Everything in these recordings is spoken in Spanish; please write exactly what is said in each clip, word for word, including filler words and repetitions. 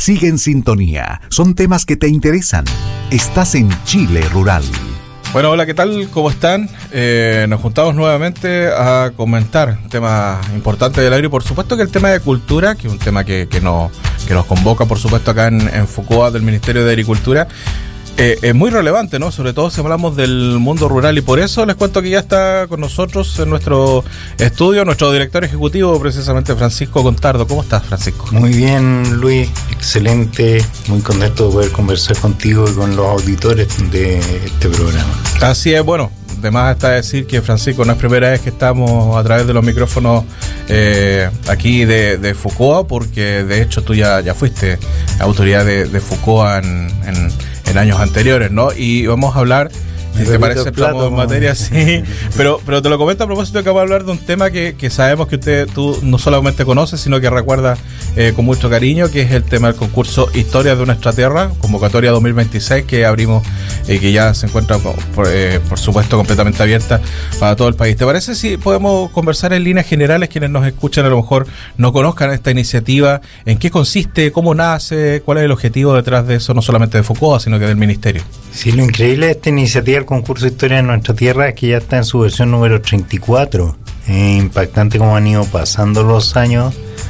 Sigue en sintonía. Son temas que te interesan. Estás en Chile Rural. Bueno, hola, ¿qué tal? ¿Cómo están? Eh, nos juntamos nuevamente a comentar temas importantes del agro y por supuesto que el tema de cultura, que es un tema que, que, nos, que nos convoca por supuesto acá en, en FUCOA del Ministerio de Agricultura. Eh, es muy relevante, ¿no? Sobre todo si hablamos del mundo rural y por eso les cuento que ya está con nosotros en nuestro estudio nuestro director ejecutivo, precisamente Francisco Contardo. ¿Cómo estás, Francisco? Muy bien, Luis, excelente, muy contento de poder conversar contigo y con los auditores de este programa. Así es, bueno, además está decir que Francisco no es primera vez que estamos a través de los micrófonos eh, aquí de, de FUCOA, porque de hecho tú ya, ya fuiste autoridad de, de FUCOA en, en en años anteriores, ¿no? Y vamos a hablar, si te parece, estamos en materia, sí, pero, pero te lo comento a propósito de que vamos a hablar de un tema que, que sabemos que usted, tú no solamente conoces, sino que recuerda eh, con mucho cariño, que es el tema del concurso Historia de Nuestra Tierra, convocatoria dos mil veintiséis, que abrimos y eh, que ya se encuentra, por, eh, por supuesto, completamente abierta para todo el país. ¿Te parece si podemos conversar en líneas generales, quienes nos escuchan a lo mejor no conozcan esta iniciativa, en qué consiste, cómo nace, cuál es el objetivo detrás de eso, no solamente de FUCOA, sino que del Ministerio? Sí, lo increíble de esta iniciativa, el concurso Historia de Nuestra Tierra, es que ya está en su versión número treinta y cuatro. Es impactante cómo han ido pasando los años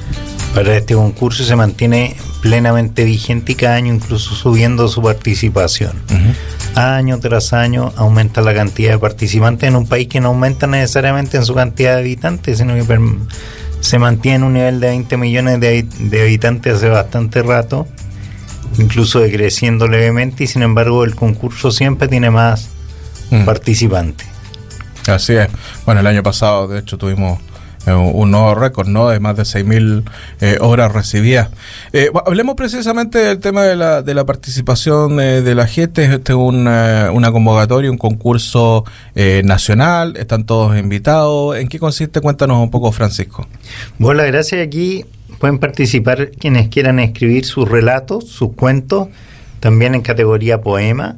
para este concurso y se mantiene plenamente vigente y cada año incluso subiendo su participación. Uh-huh. Año tras año aumenta la cantidad de participantes en un país que no aumenta necesariamente en su cantidad de habitantes, sino que per- se mantiene en un nivel de veinte millones de, de habitantes hace bastante rato, incluso decreciendo levemente, y sin embargo el concurso siempre tiene más mm. participantes. Así es. Bueno, el año pasado de hecho tuvimos eh, un nuevo récord, ¿no? De más de seis mil eh, horas recibidas. Eh, bueno, hablemos precisamente del tema de la, de la participación eh, de la gente. Este es una, una convocatoria, un concurso eh, nacional, están todos invitados. ¿En qué consiste? Cuéntanos un poco, Francisco. Bueno, la gracia aquí, pueden participar quienes quieran escribir sus relatos, sus cuentos, también en categoría poema,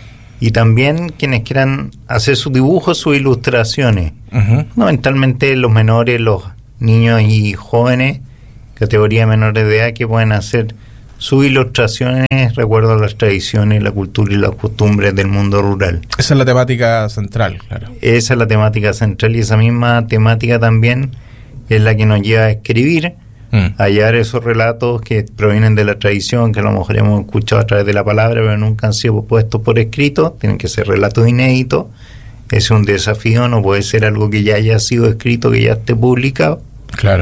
y también quienes quieran hacer sus dibujos, sus ilustraciones. Uh-huh. Fundamentalmente los menores, los niños y jóvenes, categoría menores de edad, que pueden hacer sus ilustraciones, recuerdo las tradiciones, la cultura y las costumbres del mundo rural. Esa es la temática central, claro. Esa es la temática central y esa misma temática también es la que nos lleva a escribir, Mm. hallar esos relatos que provienen de la tradición, que a lo mejor hemos escuchado a través de la palabra, pero nunca han sido puestos por escrito. Tienen que ser relatos inéditos. Es un desafío, no puede ser algo que ya haya sido escrito, que ya esté publicado. Claro.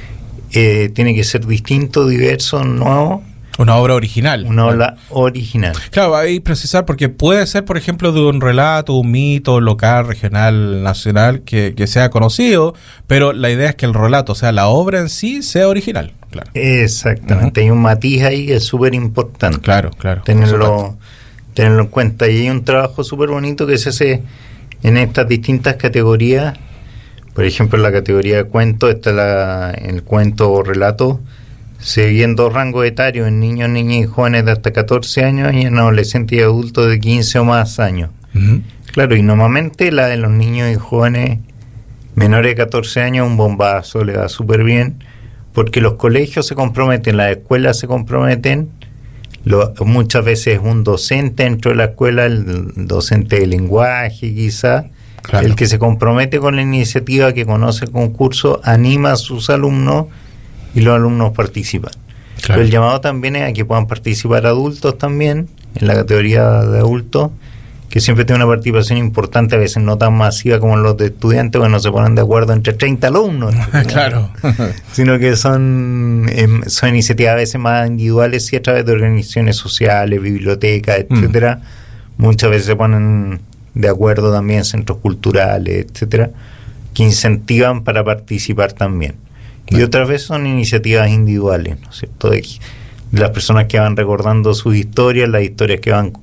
Eh, tiene que ser distinto, diverso, nuevo. Una obra original. Una obra original. Claro, ahí precisar, porque puede ser, por ejemplo, de un relato, un mito local, regional, nacional, que, que sea conocido, pero la idea es que el relato, o sea, la obra en sí, sea original. Claro. Exactamente. Uh-huh. Hay un matiz ahí que es súper importante. Claro, claro. Tenerlo, tenerlo en cuenta. Y hay un trabajo súper bonito que se hace en estas distintas categorías. Por ejemplo, en la categoría de cuento, está la, el cuento o relato. Se dividen dos rangos etarios, en niños, niñas y jóvenes de hasta catorce años y en adolescentes y adultos de quince o más años. Uh-huh. Claro, y normalmente la de los niños y jóvenes menores de catorce años, un bombazo, le va súper bien, porque los colegios se comprometen, las escuelas se comprometen, lo, muchas veces un docente dentro de la escuela, el docente de lenguaje quizá, claro, el que se compromete con la iniciativa, que conoce el concurso, anima a sus alumnos y los alumnos participan. Claro. Pero el llamado también es a que puedan participar adultos también, en la categoría de adultos, que siempre tiene una participación importante, a veces no tan masiva como los de estudiantes, porque no se ponen de acuerdo entre treinta alumnos. Claro. Sino que son, eh, son iniciativas a veces más individuales y a través de organizaciones sociales, bibliotecas, etcétera. Mm. Muchas veces se ponen de acuerdo también centros culturales, etcétera, que incentivan para participar también. Y otras veces son iniciativas individuales, ¿no es cierto? De, de las personas que van recordando sus historias, las historias que van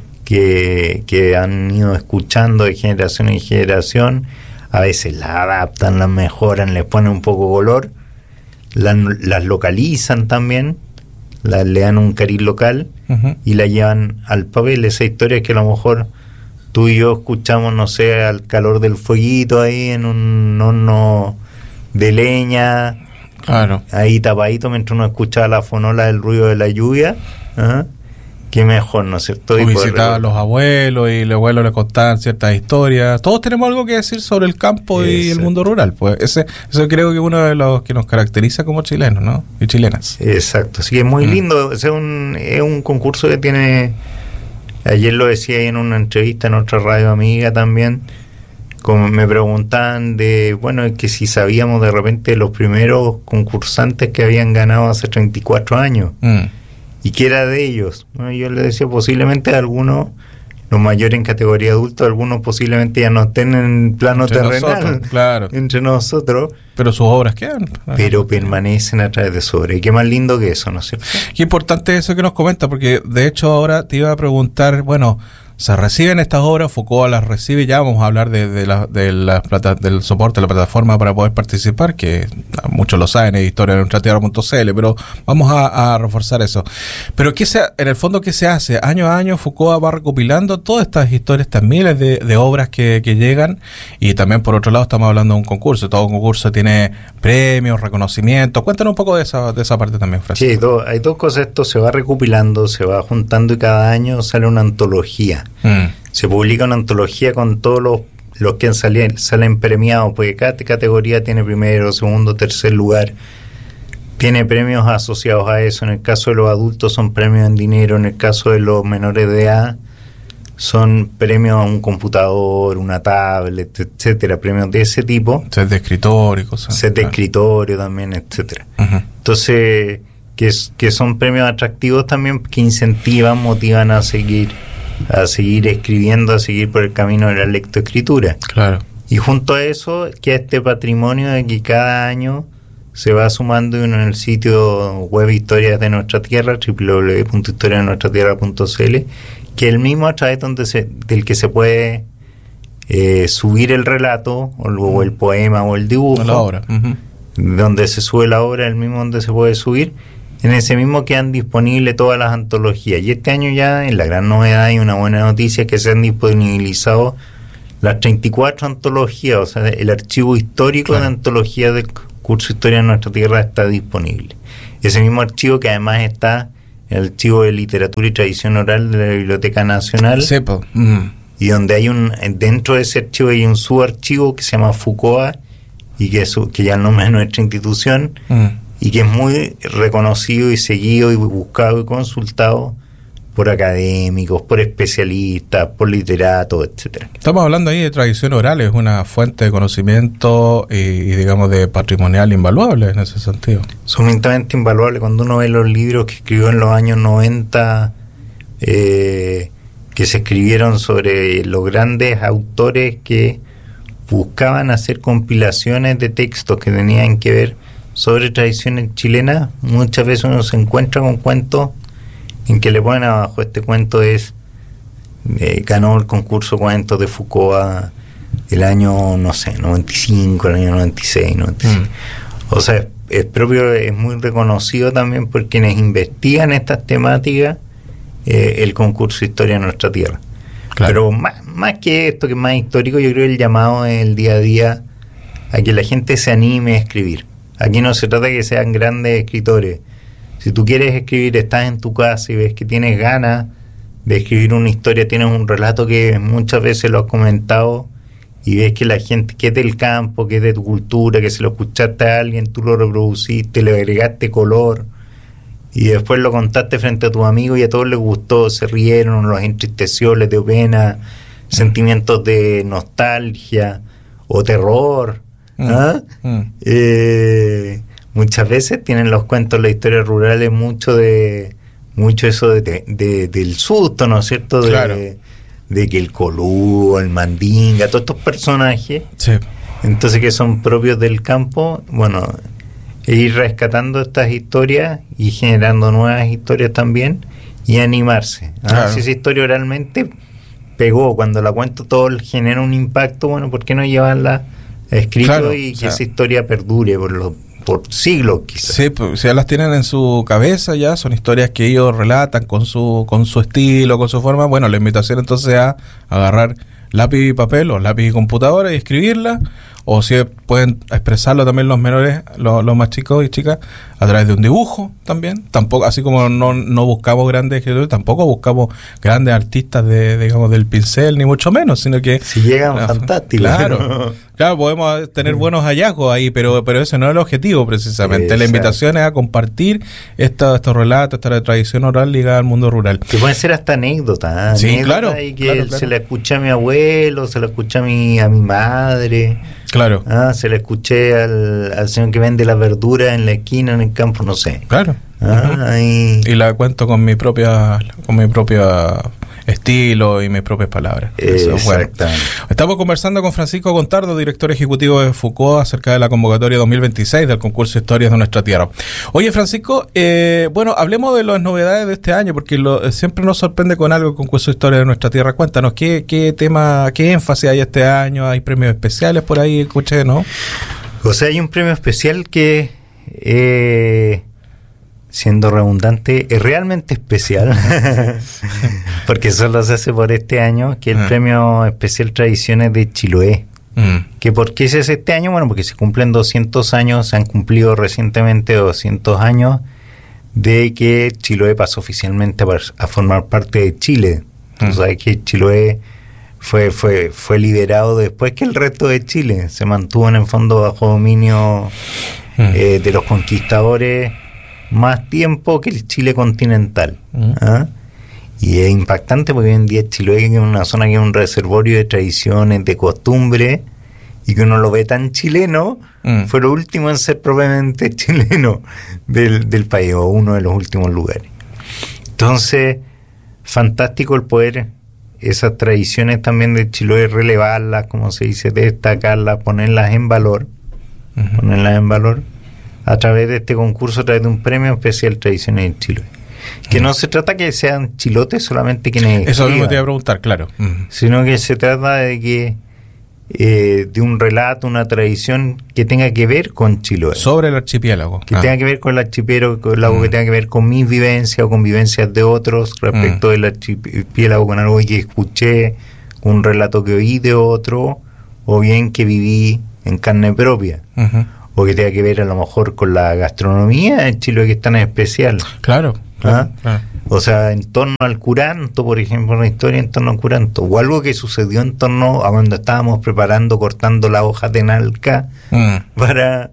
que, que han ido escuchando de generación en generación. A veces las adaptan, las mejoran, les ponen un poco color, las, las localizan también, las, le dan un cariz local, uh-huh, y la llevan al papel. Esa historia que a lo mejor tú y yo escuchamos, no sé, al calor del fueguito ahí en un horno de leña, Claro. Ahí tapadito mientras uno escuchaba la fonola del ruido de la lluvia. ¿Ah? Qué mejor, ¿no es cierto? O visitaba a los abuelos y los abuelos le contaban ciertas historias. Todos tenemos algo que decir sobre el campo y Exacto. el mundo rural. Pues ese, eso creo que es uno de los que nos caracteriza como chilenos, ¿no? Y chilenas. Exacto. Así que es muy mm. lindo. Es un, es un concurso que tiene... Ayer lo decía ahí en una entrevista en otra radio amiga también. Como me preguntaban de, bueno, que si sabíamos de repente los primeros concursantes que habían ganado hace treinta y cuatro años. Mm. ¿Y qué era de ellos? Bueno, yo les decía, posiblemente algunos, los mayores en categoría adulta, algunos posiblemente ya no estén en plano entre terrenal, nosotros, claro. entre nosotros. Pero sus obras quedan. Pero permanecen a través de su obra. Y qué más lindo que eso, ¿no es cierto? Qué importante eso que nos comenta, porque de hecho ahora te iba a preguntar, bueno... Se reciben estas obras, Foucault las recibe, ya vamos a hablar de, de la, de la plata, del soporte de la plataforma para poder participar, que muchos lo saben, es historia de nuestra tierra punto c l, pero vamos a, a reforzar eso. Pero ¿qué se, en el fondo, ¿qué se hace? Año a año Foucault va recopilando todas estas historias, estas miles de, de obras que, que llegan, y también por otro lado estamos hablando de un concurso, todo concurso tiene premios, reconocimientos. Cuéntanos un poco de esa, de esa parte también, Francisco. Sí, hay dos, hay dos cosas, esto se va recopilando, se va juntando y cada año sale una antología. Mm. Se publica una antología con todos los, los que han salido, salen premiados, porque cada categoría tiene primero, segundo, tercer lugar, tiene premios asociados a eso. En el caso de los adultos son premios en dinero, en el caso de los menores de edad son premios a un computador, una tablet, etcétera, premios de ese tipo. Set de escritorio y cosas. Set de claro. escritorio también, etcétera. Uh-huh. Entonces, que, que son premios atractivos también, que incentivan, motivan a seguir a seguir escribiendo, a seguir por el camino de la lectoescritura. Claro. Y junto a eso, que este patrimonio de que cada año se va sumando en el sitio web Historias de Nuestra Tierra, doble u doble u doble u punto historia de nuestra tierra punto c l, que el mismo a través donde se, del que se puede eh, subir el relato, o luego el poema o el dibujo, la obra. Uh-huh. Donde se sube la obra, el mismo donde se puede subir. En ese mismo quedan disponibles todas las antologías. Y este año ya, en la gran novedad y una buena noticia, es que se han disponibilizado las treinta y cuatro antologías, o sea, el archivo histórico claro. de antología del curso Historia de Nuestra Tierra está disponible. Ese mismo archivo que además está en el archivo de literatura y tradición oral de la Biblioteca Nacional. Sí, pues. Mm. Y donde hay un, dentro de ese archivo hay un subarchivo que se llama Foucault, y que, es, que ya el nombre de nuestra institución, mm. y que es muy reconocido y seguido y buscado y consultado por académicos, por especialistas, por literatos, etcétera. Estamos hablando ahí de tradición oral, es una fuente de conocimiento y, y digamos de patrimonial invaluable en ese sentido. Sumamente invaluable. Cuando uno ve los libros que escribió en los años noventa, eh, que se escribieron sobre los grandes autores que buscaban hacer compilaciones de textos que tenían que ver sobre tradiciones chilenas, muchas veces uno se encuentra con cuentos en que le ponen abajo, este cuento es eh, ganó el concurso cuentos de Foucault el año, no sé, noventa y cinco, el año noventa y seis, noventa y siete. Mm. O sea, es, es propio, es muy reconocido también por quienes investigan estas temáticas, eh, el concurso Historia de Nuestra Tierra. Claro. Pero más, más que esto, que es más histórico, yo creo que el llamado es el día a día a que la gente se anime a escribir. Aquí no se trata de que sean grandes escritores. Si tú quieres escribir, estás en tu casa y ves que tienes ganas de escribir una historia, tienes un relato que muchas veces lo has comentado y ves que la gente, que es del campo, que es de tu cultura, que se lo escuchaste a alguien, tú lo reproduciste, le agregaste color y después lo contaste frente a tus amigos y a todos les gustó, se rieron, los entristeció, les dio pena, mm. sentimientos de nostalgia o terror. ¿Ah? Mm. Eh, muchas veces tienen los cuentos, las historias rurales, mucho de mucho eso de, de, de del susto, ¿no es cierto? De, claro. de, de que el Colú, el Mandinga, todos estos personajes, sí. entonces que son propios del campo, bueno, e ir rescatando estas historias y generando nuevas historias también y animarse. ¿Ah? Claro. Si esa historia realmente pegó, cuando la cuento todo genera un impacto, bueno, ¿por qué no llevarla escrito claro, y que o sea, esa historia perdure por los por siglos quizás? Sí, pues ya las tienen en su cabeza, ya son historias que ellos relatan con su con su estilo, con su forma. Bueno, la invitación entonces a agarrar lápiz y papel o lápiz y computadora y escribirla, o si pueden expresarlo también los menores, los, los más chicos y chicas, a través de un dibujo también. Tampoco, así como no, no buscamos grandes escritores, tampoco buscamos grandes artistas de, digamos, del pincel, ni mucho menos, sino que... Si llegan, la, fantásticos. Claro, claro, podemos tener buenos hallazgos ahí, pero pero ese no es el objetivo precisamente. Exacto. La invitación es a compartir esta, estos relatos, esta tradición oral ligada al mundo rural. Que pueden ser hasta anécdotas. Sí, anécdotas claro. Y que claro, claro. se la escuché a mi abuelo, se la escuché a mi, a mi madre. Claro. Ah, se la escuché al, al señor que vende las verduras en la esquina, en el campo, no sé. Claro. Ah, uh-huh. y... y la cuento con mi propia con mi propia estilo y mis propias palabras. Eso, bueno. Estamos conversando con Francisco Contardo, director ejecutivo de Foucault, acerca de la convocatoria dos mil veintiséis del concurso Historias de Nuestra Tierra. Oye, Francisco, eh, bueno, hablemos de las novedades de este año, porque lo, siempre nos sorprende con algo el concurso Historias de Nuestra Tierra. Cuéntanos, ¿qué, qué tema, qué énfasis hay este año? ¿Hay premios especiales por ahí? Escuché, ¿no? O sea, hay un premio especial que... Eh, siendo redundante, es realmente especial porque solo se hace por este año, que es el uh-huh. Premio Especial Tradiciones de Chiloé. Uh-huh. ¿Que por qué se hace este año? Bueno, porque se cumplen doscientos años, se han cumplido recientemente doscientos años de que Chiloé pasó oficialmente a, a formar parte de Chile. Uh-huh. Tú sabes que Chiloé fue, fue, fue liberado después que el resto de Chile, se mantuvo en el fondo bajo dominio uh-huh. eh, de los conquistadores más tiempo que el Chile continental. Uh-huh. ¿Ah? Y es impactante porque hoy en día Chiloé es una zona que es un reservorio de tradiciones, de costumbres, y que uno lo ve tan chileno, uh-huh. fue lo último en ser propiamente chileno del, del país, o uno de los últimos lugares. Entonces, fantástico el poder, esas tradiciones también de Chiloé, relevarlas, como se dice, destacarlas, ponerlas en valor, uh-huh. ponerlas en valor, a través de este concurso, a través de un premio especial Tradiciones de Chiloé. Que uh-huh. no se trata que sean chilotes solamente quienes eso mismo te iba a preguntar, claro. Uh-huh. Sino que se trata de que eh, de un relato, una tradición que tenga que ver con Chiloé. Sobre el archipiélago. Que ah. tenga que ver con el archipiélago, con algo uh-huh. que tenga que ver con mis vivencias o con vivencias de otros respecto uh-huh. del archipiélago, con algo que escuché, con un relato que oí de otro, o bien que viví en carne propia. Uh-huh. O que tenga que ver a lo mejor con la gastronomía de Chiloé, que es tan especial. Claro. ¿Ah? claro. O sea, en torno al curanto, por ejemplo, una historia en torno al curanto, o algo que sucedió en torno a cuando estábamos preparando, cortando las hojas de nalca mm. para,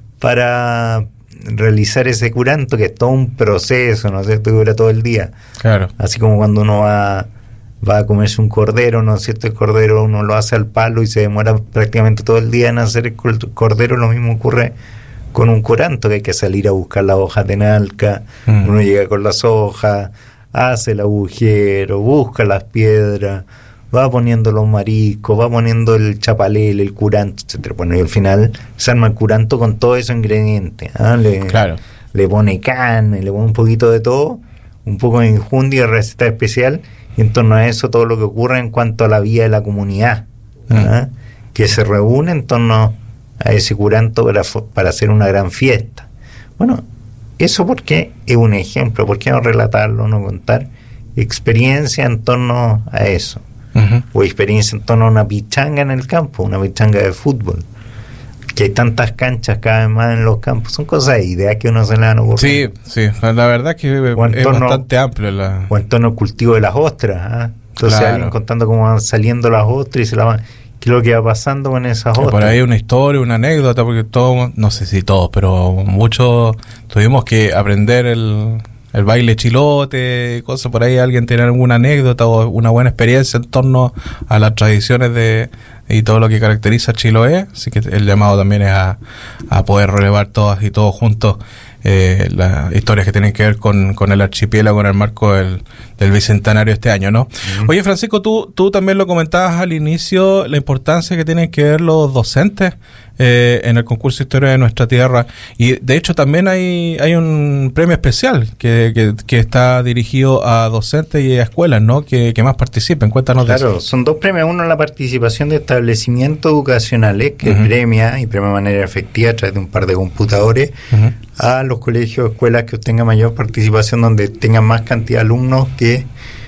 para realizar ese curanto, que es todo un proceso, ¿no es cierto?, que dura todo el día. Claro. Así como cuando uno va... va a comerse un cordero, ¿no es cierto? El cordero uno lo hace al palo y se demora prácticamente todo el día en hacer el cordero. Lo mismo ocurre con un curanto, que hay que salir a buscar las hojas de nalca, mm. uno llega con las hojas, hace el agujero, busca las piedras, va poniendo los mariscos, va poniendo el chapalel, el curanto, etcétera. Bueno, y al final se arma el curanto con todos esos ingredientes, ¿eh? le, claro. le pone carne, le pone un poquito de todo, un poco de enjundia, receta especial. Y en torno a eso todo lo que ocurre en cuanto a la vida de la comunidad, ¿eh? mm. que se reúne en torno a ese curanto para, para hacer una gran fiesta. Bueno, eso porque es un ejemplo, ¿por qué no relatarlo, no contar experiencia en torno a eso? Uh-huh. O experiencia en torno a una pichanga en el campo, una pichanga de fútbol. Que hay tantas canchas cada vez más en los campos, son cosas, ideas que uno se le dan ocurrido. Sí, sí, la verdad es que es torno, bastante amplio. La... O en torno al cultivo de las ostras, ¿eh? Entonces claro. alguien contando cómo van saliendo las ostras y se la van, qué es lo que va pasando con esas ostras. Por ahí una historia, una anécdota, porque todos, no sé si todos, pero muchos tuvimos que aprender el, el baile chilote, cosas por ahí, alguien tiene alguna anécdota o una buena experiencia en torno a las tradiciones de y todo lo que caracteriza a Chiloé, así que el llamado también es a, a poder relevar todas y todos juntos eh, las historias que tienen que ver con, con el archipiélago en el marco del, del bicentenario este año, ¿no? Uh-huh. Oye, Francisco, tú, tú también lo comentabas al inicio, la importancia que tienen que ver los docentes eh, en el concurso Historia de Nuestra Tierra, y de hecho también hay, hay un premio especial que, que, que está dirigido a docentes y a escuelas, ¿no? Que, que más participen, cuéntanos claro, de eso. Claro, son dos premios, uno la participación de establecimientos educacionales que uh-huh. premia y premia de manera efectiva a través de un par de computadores uh-huh. a los colegios o escuelas que obtengan mayor participación, donde tengan más cantidad de alumnos que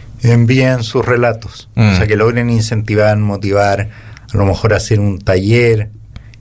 envíen sus relatos, uh-huh. o sea, que logren incentivar, motivar, a lo mejor hacer un taller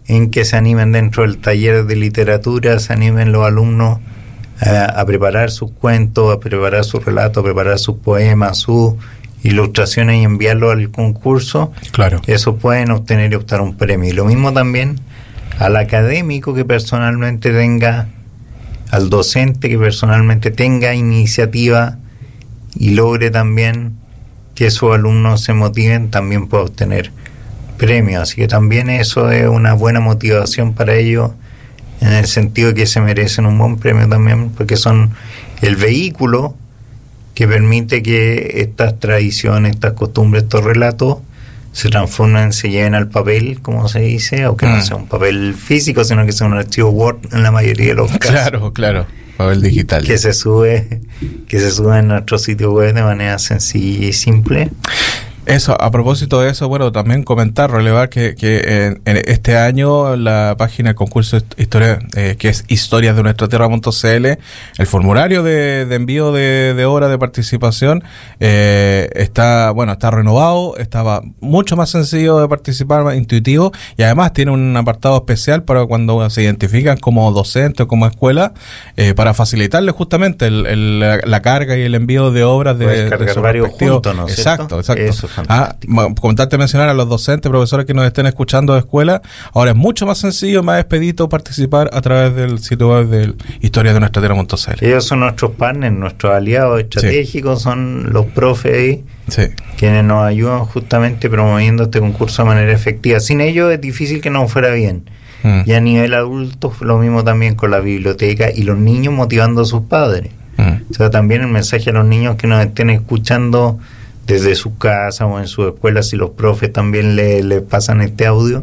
en que se animen dentro del taller de literatura, se animen los alumnos a, a preparar sus cuentos, a preparar sus relatos, a preparar sus poemas, sus ilustraciones y enviarlos al concurso. Claro. Eso pueden obtener y optar un premio. Y lo mismo también al académico que personalmente tenga, al docente que personalmente tenga iniciativa y logre también que sus alumnos se motiven, también puede obtener premios. Así que también eso es una buena motivación para ellos, en el sentido de que se merecen un buen premio también, porque son el vehículo que permite que estas tradiciones, estas costumbres, estos relatos se transformen, se lleven al papel, como se dice, aunque mm. no sea un papel físico, sino que sea un archivo Word en la mayoría de los casos. Claro, claro, papel digital. Que se sube, que se sube en nuestro sitio web de manera sencilla y simple. Eso, a propósito de eso, bueno, también comentar, relevar que, que en, en este año la página del concurso historia, eh, que es historias de nuestra tierra punto c l, el formulario de, de envío de, de obra de participación eh, está, bueno, está renovado, estaba mucho más sencillo de participar, más intuitivo, y además tiene un apartado especial para cuando se identifican como docente o como escuela, eh, para facilitarles justamente el, el, la, la carga y el envío de obras de, de su varios juntos, ¿no? Exacto, exacto. Eso. Ah, comentarte, mencionar a los docentes, profesores que nos estén escuchando de escuela, ahora es mucho más sencillo, más expedito participar a través del sitio web de historia de nuestra tierra punto c l. Ellos son nuestros partners, nuestros aliados estratégicos, sí. Son los profes ahí, sí. quienes nos ayudan justamente promoviendo este concurso de manera efectiva. Sin ellos es difícil que nos fuera bien. Mm. Y a nivel adulto, lo mismo también con la biblioteca y los niños motivando a sus padres. Mm. O sea, también el mensaje a los niños que nos estén escuchando desde su casa o en su escuela, si los profes también le, le pasan este audio,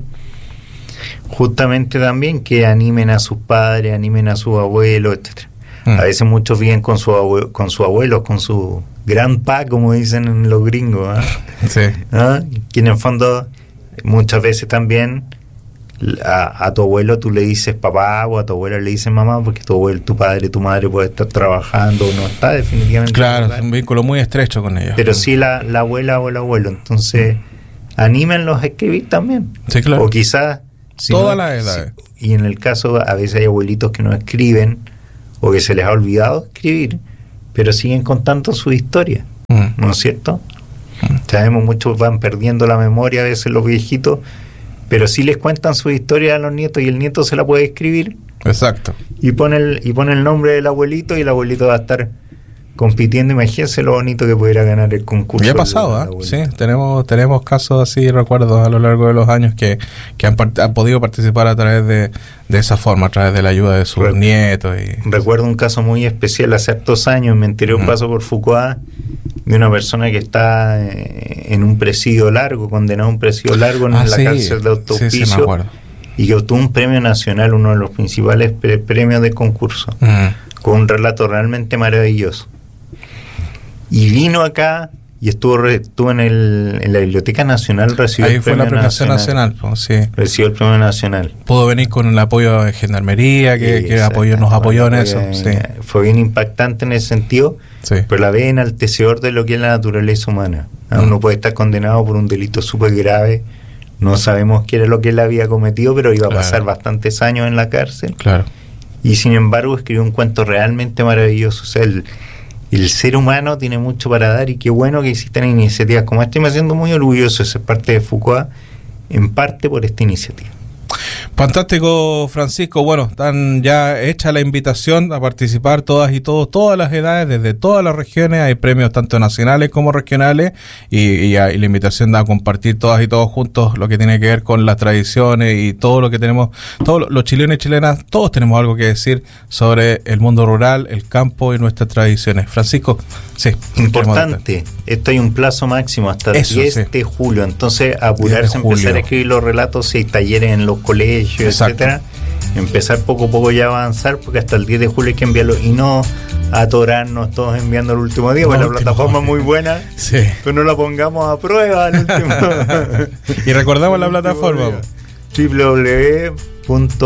justamente también que animen a sus padres, animen a sus abuelos, etcétera. Mm. A veces muchos viven con su abue- con su abuelo, con su grandpa, como dicen los gringos, ¿eh? Sí. ¿Ah? Que en el fondo muchas veces también a, a tu abuelo tú le dices papá, o a tu abuela le dices mamá, porque tu abuelo, tu padre, tu madre puede estar trabajando o no está definitivamente. Claro, es un vínculo muy estrecho con ellos. Pero sí la, la abuela o el abuelo. Entonces, anímenlos a escribir también. Sí, claro. O quizás... Si Todas no, las edades. Si, y en el caso, a veces hay abuelitos que no escriben o que se les ha olvidado escribir, pero siguen contando su historia. Mm. ¿No es cierto? Mm. Sabemos, muchos van perdiendo la memoria a veces los viejitos, pero sí les cuentan su historia a los nietos y el nieto se la puede escribir. Exacto. Y pone el, y pone el nombre del abuelito y el abuelito va a estar compitiendo. Imagínense lo bonito que pudiera ganar el concurso. Ya ha pasado, ¿eh? Sí, tenemos tenemos casos así, recuerdos a lo largo de los años que, que han, part- han podido participar a través de, de esa forma, a través de la ayuda de sus Re- nietos. Y... Recuerdo un caso muy especial hace hartos años, me enteré un uh-huh. paso por Foucault de una persona que está eh, en un presidio largo, condenado a un presidio largo en ah, la sí. cárcel de Alto Hospicio, sí, sí, me acuerdo. Y que obtuvo un premio nacional, uno de los principales pre- premios de concurso, uh-huh. con un relato realmente maravilloso. Y vino acá y estuvo, estuvo en, el, en la Biblioteca Nacional, recibió Ahí el fue premio la premiación nacional, nacional pues, sí. Recibió el premio nacional. Pudo venir con el apoyo de Gendarmería, que, que apoyó, nos apoyó en eso. Sí. Fue bien impactante en ese sentido, sí. pero la ve enaltecedor de lo que es la naturaleza humana. ¿no? Mm. Uno puede estar condenado por un delito súper grave, no sabemos qué era lo que él había cometido, pero iba a claro. pasar bastantes años en la cárcel. Claro. Y sin embargo escribió un cuento realmente maravilloso. O sea, el El ser humano tiene mucho para dar y qué bueno que existan iniciativas como esta. Me siento muy orgulloso de ser parte de Foucault, en parte por esta iniciativa. Fantástico, Francisco. Bueno, están ya hecha la invitación a participar todas y todos, todas las edades, desde todas las regiones. Hay premios tanto nacionales como regionales y, y, y la invitación a compartir todas y todos juntos lo que tiene que ver con las tradiciones y todo lo que tenemos, todos los chilenos y chilenas, todos tenemos algo que decir sobre el mundo rural, el campo y nuestras tradiciones. Francisco, sí. Importante, esto hay un plazo máximo hasta el Eso, diez sí. de julio, entonces apurarse, empezar a escribir los relatos y talleres en los colegios, Exacto. etcétera, empezar poco a poco ya a avanzar, porque hasta el diez de julio hay que enviarlo y no atorarnos todos enviando el último día, porque la plataforma es muy buena, sí. pero no la pongamos a prueba el último. Y recordamos la plataforma doble u doble u doble u punto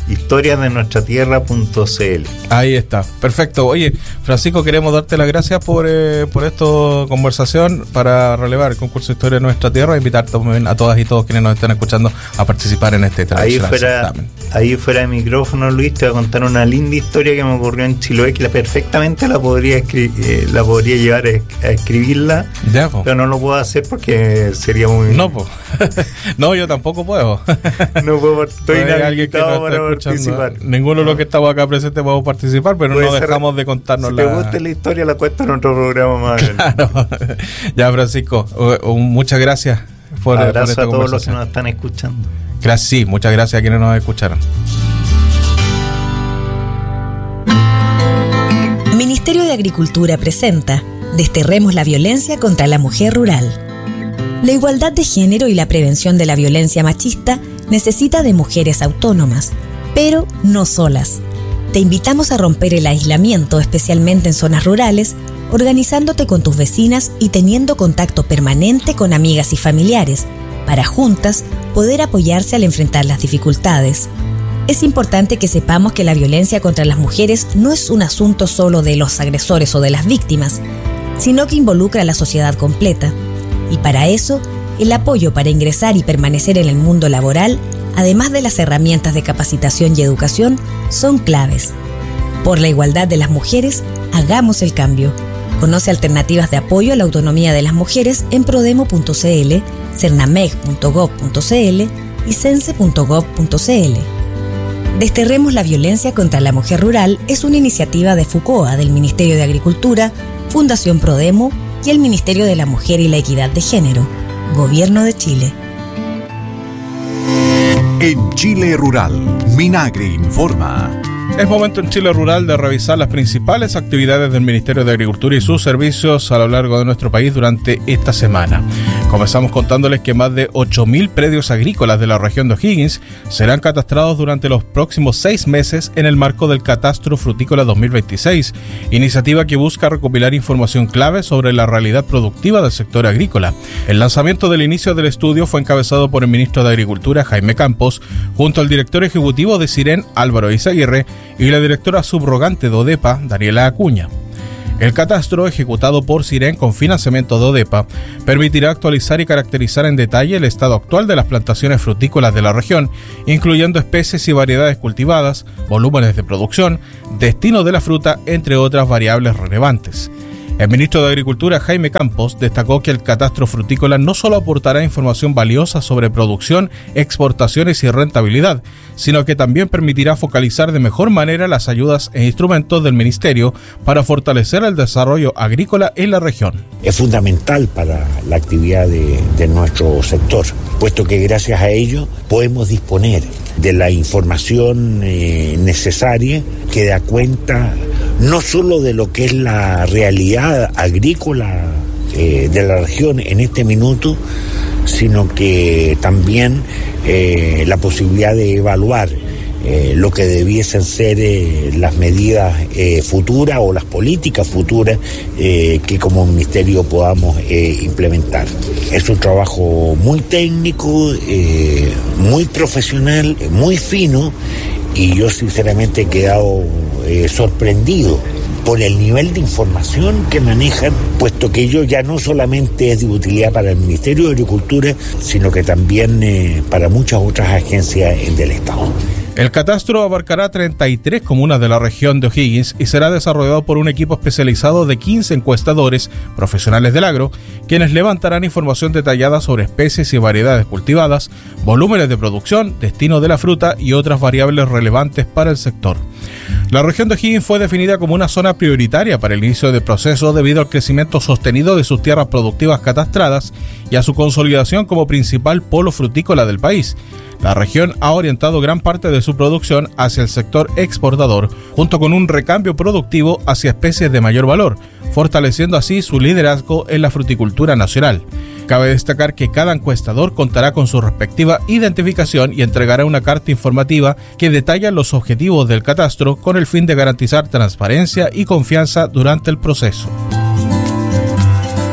historias de nuestra tierra punto c l. Ahí está, perfecto. Oye, Francisco, queremos darte las gracias por, eh, por esta conversación para relevar el concurso de Historia de Nuestra Tierra e invitarte también a todas y todos quienes nos están escuchando a participar en este tradicional ahí fuera, certamen. Ahí fuera de micrófono, Luis, te voy a contar una linda historia que me ocurrió en Chiloé, que la perfectamente la podría escri- eh, la podría llevar a escribirla, ya, pero no lo puedo hacer porque sería muy... No, po. No, yo tampoco puedo. No puedo, estoy no inhabilitado no para participar. Ninguno de los que estamos acá presentes podemos participar, pero Puede no ser, dejamos de contarnos si la... Si te gusta la historia, la cuento en otro programa más. Claro. Ya, Francisco, muchas gracias por, Abrazo por esta a todos los que nos están escuchando. Gracias, sí, muchas gracias a quienes nos escucharon. Ministerio de Agricultura presenta Desterremos la violencia contra la mujer rural. La igualdad de género y la prevención de la violencia machista necesita de mujeres autónomas, pero no solas. Te invitamos a romper el aislamiento, especialmente en zonas rurales, organizándote con tus vecinas y teniendo contacto permanente con amigas y familiares, para juntas poder apoyarse al enfrentar las dificultades. Es importante que sepamos que la violencia contra las mujeres no es un asunto solo de los agresores o de las víctimas, sino que involucra a la sociedad completa. Y para eso, el apoyo para ingresar y permanecer en el mundo laboral, además de las herramientas de capacitación y educación, son claves. Por la igualdad de las mujeres, hagamos el cambio. Conoce alternativas de apoyo a la autonomía de las mujeres en prodemo punto c l, cernameg punto gov punto c l y cense punto gov punto c l. Desterremos la violencia contra la mujer rural es una iniciativa de FUCOA, del Ministerio de Agricultura, Fundación Prodemo y el Ministerio de la Mujer y la Equidad de Género, Gobierno de Chile. En Chile Rural, Minagri informa. Es momento en Chile Rural de revisar las principales actividades del Ministerio de Agricultura y sus servicios a lo largo de nuestro país durante esta semana. Comenzamos contándoles que más de ocho mil predios agrícolas de la región de O'Higgins serán catastrados durante los próximos seis meses en el marco del Catastro Frutícola dos mil veintiséis, iniciativa que busca recopilar información clave sobre la realidad productiva del sector agrícola. El lanzamiento del inicio del estudio fue encabezado por el ministro de Agricultura, Jaime Campos, junto al director ejecutivo de Cirén, Álvaro Izaguirre, y la directora subrogante de ODEPA, Daniela Acuña. El catastro, ejecutado por Cirén con financiamiento de ODEPA, permitirá actualizar y caracterizar en detalle el estado actual de las plantaciones frutícolas de la región, incluyendo especies y variedades cultivadas, volúmenes de producción, destino de la fruta, entre otras variables relevantes. El ministro de Agricultura, Jaime Campos, destacó que el catastro frutícola no solo aportará información valiosa sobre producción, exportaciones y rentabilidad, sino que también permitirá focalizar de mejor manera las ayudas e instrumentos del ministerio para fortalecer el desarrollo agrícola en la región. Es fundamental para la actividad de, de nuestro sector, puesto que gracias a ello podemos disponer de la información eh, necesaria que da cuenta no solo de lo que es la realidad agrícola eh, de la región en este minuto, sino que también eh, la posibilidad de evaluar eh, lo que debiesen ser eh, las medidas eh, futuras o las políticas futuras eh, que como ministerio podamos eh, implementar. Es un trabajo muy técnico, eh, muy profesional, muy fino, y yo sinceramente he quedado eh, sorprendido por el nivel de información que manejan, puesto que ello ya no solamente es de utilidad para el Ministerio de Agricultura, sino que también eh, para muchas otras agencias del Estado. El catastro abarcará treinta y tres comunas de la región de O'Higgins y será desarrollado por un equipo especializado de quince encuestadores profesionales del agro, quienes levantarán información detallada sobre especies y variedades cultivadas, volúmenes de producción, destino de la fruta y otras variables relevantes para el sector. La región de O'Higgins fue definida como una zona prioritaria para el inicio del proceso debido al crecimiento sostenido de sus tierras productivas catastradas y a su consolidación como principal polo frutícola del país. La región ha orientado gran parte de su producción hacia el sector exportador, junto con un recambio productivo hacia especies de mayor valor, fortaleciendo así su liderazgo en la fruticultura nacional. Cabe destacar que cada encuestador contará con su respectiva identificación y entregará una carta informativa que detalla los objetivos del catastro con el fin de garantizar transparencia y confianza durante el proceso.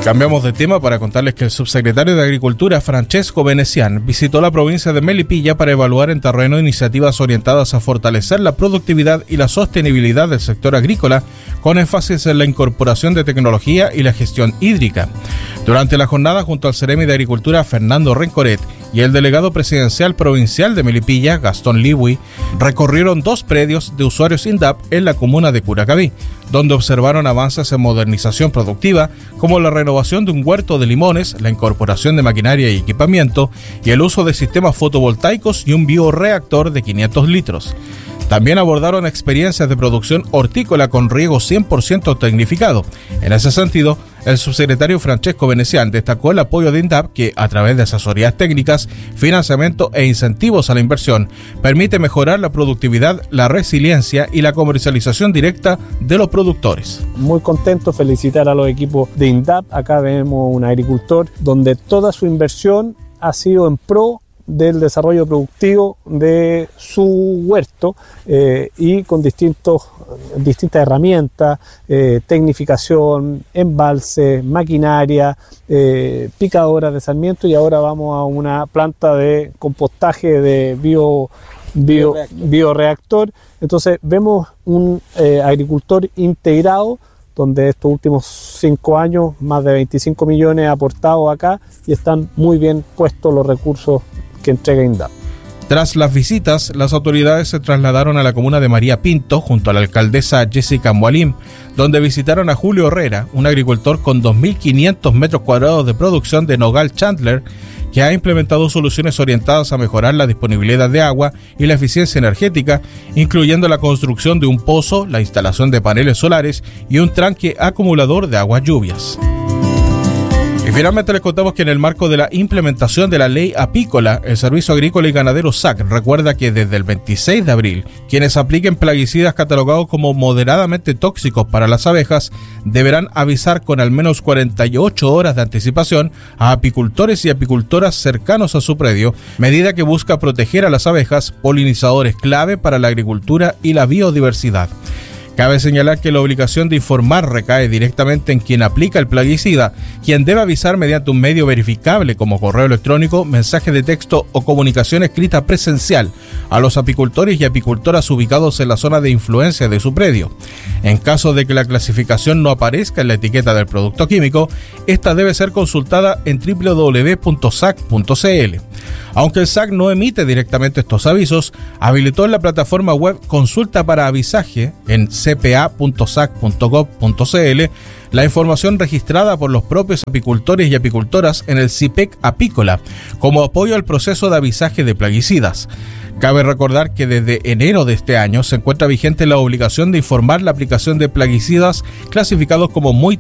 Cambiamos de tema para contarles que el subsecretario de Agricultura, Francesco Venecián, visitó la provincia de Melipilla para evaluar en terreno iniciativas orientadas a fortalecer la productividad y la sostenibilidad del sector agrícola, con énfasis en la incorporación de tecnología y la gestión hídrica. Durante la jornada, junto al Ceremi de Agricultura, Fernando Rencoret, y el delegado presidencial provincial de Melipilla, Gastón Liwi, recorrieron dos predios de usuarios INDAP en la comuna de Curacaví, donde observaron avances en modernización productiva, como la renovación de un huerto de limones, la incorporación de maquinaria y equipamiento, y el uso de sistemas fotovoltaicos y un bioreactor de quinientos litros. También abordaron experiencias de producción hortícola con riego cien por ciento tecnificado. En ese sentido, el subsecretario Francesco Venecián destacó el apoyo de INDAP que, a través de asesorías técnicas, financiamiento e incentivos a la inversión, permite mejorar la productividad, la resiliencia y la comercialización directa de los productores. Muy contento, felicitar a los equipos de INDAP. Acá vemos un agricultor donde toda su inversión ha sido en pro del desarrollo productivo de su huerto eh, y con distintos, distintas herramientas, eh, tecnificación, embalse, maquinaria, eh, picadoras de sarmiento, y ahora vamos a una planta de compostaje de bio, bio, bioreactor. bioreactor. Entonces vemos un eh, agricultor integrado, donde estos últimos cinco años más de veinticinco millones aportados acá, y están muy bien puestos los recursos que entrega INDAP. Tras las visitas, las autoridades se trasladaron a la comuna de María Pinto junto a la alcaldesa Jessica Mualim, donde visitaron a Julio Herrera, un agricultor con dos mil quinientos metros cuadrados de producción de nogal Chandler, que ha implementado soluciones orientadas a mejorar la disponibilidad de agua y la eficiencia energética, incluyendo la construcción de un pozo, la instalación de paneles solares y un tranque acumulador de aguas lluvias. Y finalmente les contamos que en el marco de la implementación de la ley apícola, el Servicio Agrícola y Ganadero S A C recuerda que desde el veintiséis de abril, quienes apliquen plaguicidas catalogados como moderadamente tóxicos para las abejas deberán avisar con al menos cuarenta y ocho horas de anticipación a apicultores y apicultoras cercanos a su predio, medida que busca proteger a las abejas, polinizadores clave para la agricultura y la biodiversidad. Cabe señalar que la obligación de informar recae directamente en quien aplica el plaguicida, quien debe avisar mediante un medio verificable como correo electrónico, mensaje de texto o comunicación escrita presencial a los apicultores y apicultoras ubicados en la zona de influencia de su predio. En caso de que la clasificación no aparezca en la etiqueta del producto químico, esta debe ser consultada en doble u doble u doble u punto s a c punto c l. Aunque el S A C no emite directamente estos avisos, habilitó en la plataforma web Consulta para Avisaje en c p a punto s a c punto gov punto c l la información registrada por los propios apicultores y apicultoras en el C I P E C apícola como apoyo al proceso de avisaje de plaguicidas. Cabe recordar que desde enero de este año se encuentra vigente la obligación de informar la aplicación de plaguicidas clasificados como muy